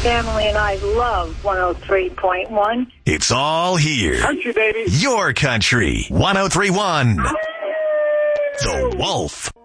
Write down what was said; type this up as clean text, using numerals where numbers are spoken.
family and I love 103.1. It's all here. Country, baby. Your country. 103.1. The Wolf.